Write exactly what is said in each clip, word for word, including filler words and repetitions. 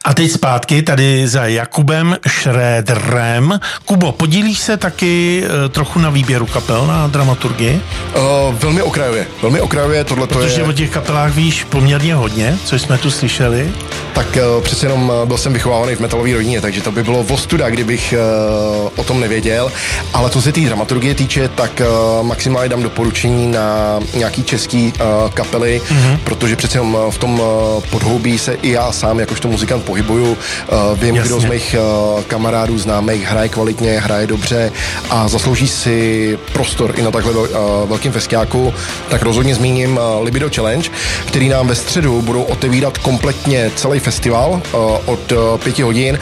A teď zpátky tady za Jakubem Šréderem. Kubo, podílíš se taky e, trochu na výběru kapel, na dramaturgii? Uh, velmi okrajově, velmi okrajově, tohle to je... Protože o těch kapelách víš poměrně hodně, co jsme tu slyšeli. Tak uh, přece jenom uh, byl jsem vychovávaný v metalové rodině, takže to by bylo ostuda, kdybych uh, o tom nevěděl. Ale co se té dramaturgie týče, tak uh, maximálně dám doporučení na nějaký český uh, kapely, mm-hmm. protože přece jenom v tom uh, podhoubí se i já sám, jakožto muzikant pohybuju. Uh, vím, Jasně. kdo z mých uh, kamarádů známých hraje kvalitně, hraje dobře a zaslouží si prostor i na takhle uh, velkým festiáku. Tak rozhodně zmíním uh, Libido Challenge, který nám ve středu budou otevírat kompletně celý festival uh, od uh, pěti hodin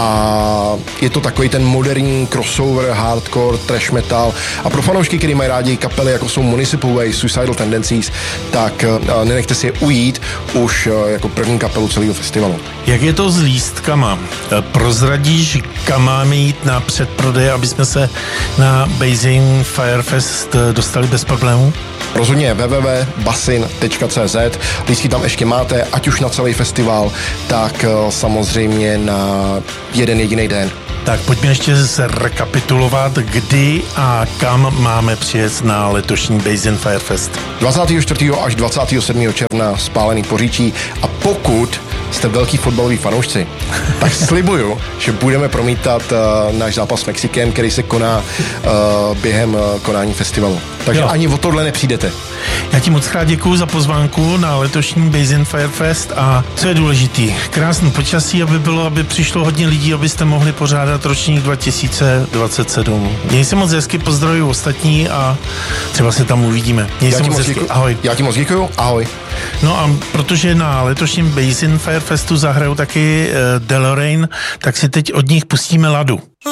a je to takový ten moderní crossover, hardcore, trash metal a pro fanoušky, kteří mají rádi kapely, jako jsou Municipal Waste, Suicidal Tendencies, tak uh, nenechte si je ujít už uh, jako první kapelu celého festivalu. Jak je to s lístkama? Prozradíš, kam máme jít na předprodej, aby jsme se na Basing Firefest dostali bez problémů? Rozhodně w w w tečka basin tečka c z. Lístky tam ještě máte, ať už na celý festival, tak uh, samozřejmě na jeden jediný den. Tak pojďme ještě zrekapitulovat, kdy a kam máme přijet na letošní Basing Firefest. dvacátého čtvrtého až dvacátého sedmého června Spálený Poříčí a pokud jste velký fotbaloví fanoušci, tak slibuju, že budeme promítat uh, náš zápas s Mexikem, který se koná uh, během uh, konání festivalu. Takže jo. Ani o tohle nepřijdete. Já ti moc krát děkuju za pozvánku na letošní Basing Firefest a co je důležitý, krásný počasí, aby bylo, aby přišlo hodně lidí, abyste mohli pořádat ročník dva tisíce dvacet sedm. Měj se moc hezky, pozdravuju ostatní a třeba se tam uvidíme. Měj se moc hezky, děkuju. Ahoj. Já ti moc děkuju, ahoj. No a protože na letošním Basing Firefestu zahrajou taky uh, Deloraine, tak si teď od nich pustíme Ladu.